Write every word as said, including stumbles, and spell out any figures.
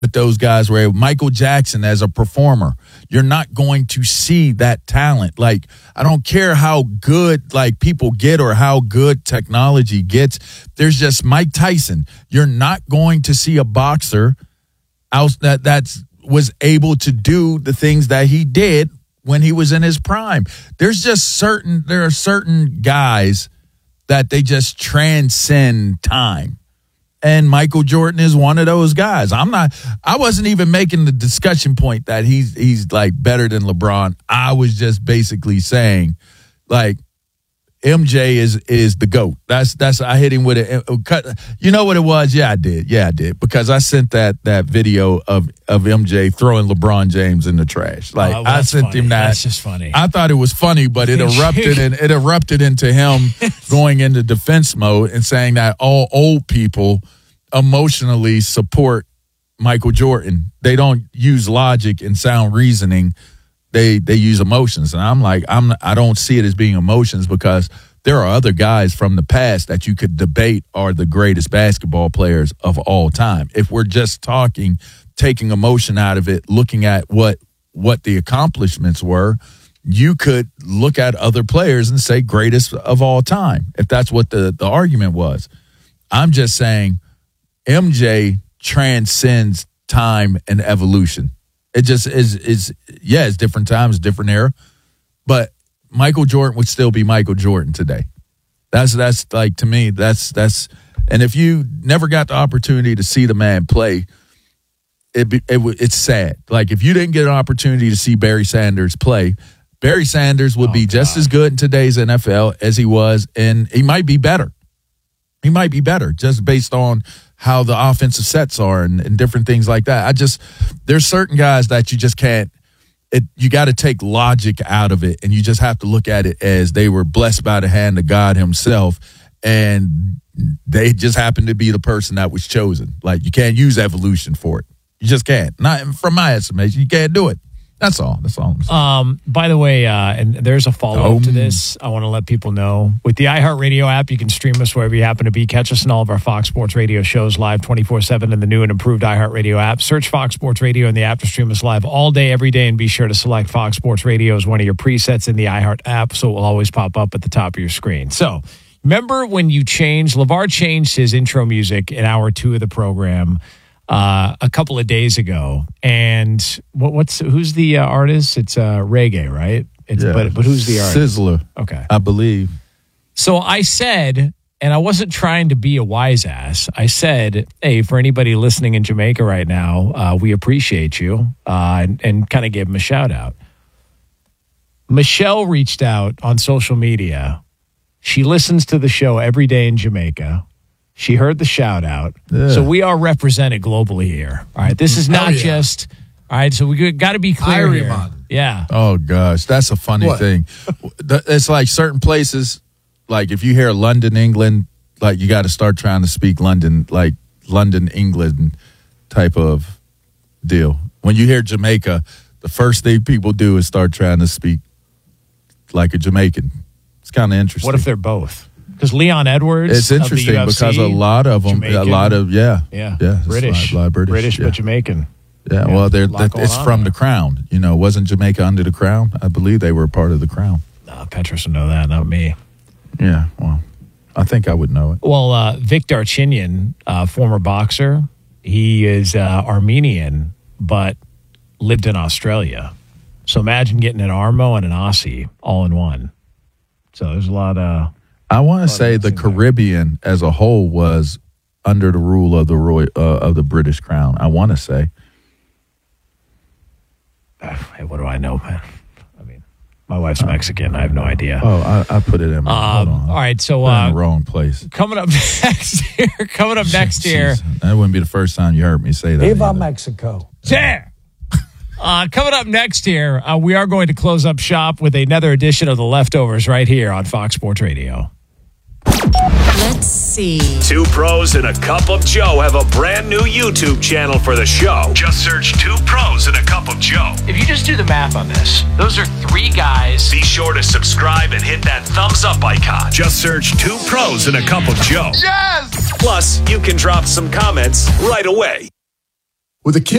But those guys were able, Michael Jackson as a performer, you're not going to see that talent. Like, I don't care how good like people get or how good technology gets. There's just Mike Tyson. You're not going to see a boxer out that that's was able to do the things that he did when he was in his prime. There's just certain there are certain guys that they just transcend time. And Michael Jordan is one of those guys. I'm not, I wasn't even making the discussion point that he's, he's like better than LeBron. I was just basically saying, like, M J is, is the GOAT. That's, that's, I hit him with it. You know what it was? Yeah, I did. Yeah, I did. Because I sent that, that video of, of M J throwing LeBron James in the trash. Like, oh, I sent funny. him that. That's just funny. I thought it was funny, but it erupted and it erupted into him going into defense mode and saying that all old people emotionally support Michael Jordan. They don't use logic and sound reasoning. They they use emotions. And I'm like, I'm I don't see it as being emotions because there are other guys from the past that you could debate are the greatest basketball players of all time. If we're just talking, taking emotion out of it, looking at what what the accomplishments were, you could look at other players and say greatest of all time, if that's what the, the argument was. I'm just saying M J transcends time and evolution. It just is, is yeah, it's different times, different era, but Michael Jordan would still be Michael Jordan today. That's, that's like, to me, that's, that's, and if you never got the opportunity to see the man play, it, be, it it's sad. Like, if you didn't get an opportunity to see Barry Sanders play, Barry Sanders would oh, be God. just as good in today's N F L as he was, and he might be better. He might be better just based on how the offensive sets are and, and different things like that. I just, there's certain guys that you just can't, it, you got to take logic out of it, and you just have to look at it as they were blessed by the hand of God himself, and they just happened to be the person that was chosen. Like, you can't use evolution for it. You just can't. Not from my estimation, you can't do it. That's all. That's all I'm saying. Um, by the way, uh, and there's a follow-up um, to this. I want to let people know. With the iHeartRadio app, you can stream us wherever you happen to be. Catch us in all of our Fox Sports Radio shows live twenty-four seven in the new and improved iHeartRadio app. Search Fox Sports Radio in the app to stream us live all day, every day, and be sure to select Fox Sports Radio as one of your presets in the iHeart app, so it will always pop up at the top of your screen. So, remember when you changed, LeVar changed his intro music in hour two of the program Uh, a couple of days ago, and what, what's who's the uh, artist? It's uh, reggae, right? It's, yeah. But but who's the artist? Sizzler. Okay, I believe. So I said, and I wasn't trying to be a wise ass. I said, hey, for anybody listening in Jamaica right now, uh, we appreciate you, uh, and, and kind of gave him a shout out. Michelle reached out on social media. She listens to the show every day in Jamaica. She heard the shout out. Yeah. So we are represented globally here. All right. This is not yeah. just, all right. So we got to be clear Irie here. Man. Yeah. Oh, gosh. That's a funny what? thing. It's like certain places, like if you hear London, England, like you got to start trying to speak London, like London, England type of deal. When you hear Jamaica, the first thing people do is start trying to speak like a Jamaican. It's kind of interesting. What if they're both? Because Leon Edwards, it's interesting of the U F C, because a lot of them, Jamaican, a lot of yeah, yeah, yeah, British, a lot of British, British, yeah. but Jamaican. Yeah, yeah well, they're that, it's from there. the Crown. You know, wasn't Jamaica under the Crown? I believe they were a part of the Crown. Uh, Petrus would know that, not me. Yeah, well, I think I would know it. Well, uh, Vic Darchinyan, uh, former boxer, he is uh, Armenian, but lived in Australia. So imagine getting an Armo and an Aussie all in one. So there's a lot of. I want to say the Caribbean there. as a whole was under the rule of the Roy uh, of the British Crown. I want to say. Uh, hey, what do I know, man? I mean, my wife's Mexican. I have no idea. Oh, I, I put it in. My, um, all right, so uh, in the wrong place. Coming up next year. Coming up next year. That wouldn't be the first time you heard me say that. Viva Mexico. Yeah. Uh, coming up next year, uh, we are going to close up shop with another edition of The Leftovers right here on Fox Sports Radio. Let's see. Two Pros and a Cup of Joe have a brand new YouTube channel for the show. Just search Two Pros and a Cup of Joe. If you just do the math on this, those are three guys. Be sure to subscribe and hit that thumbs up icon. Just search Two Pros and a Cup of Joe. Yes! Plus, you can drop some comments right away. With a kid.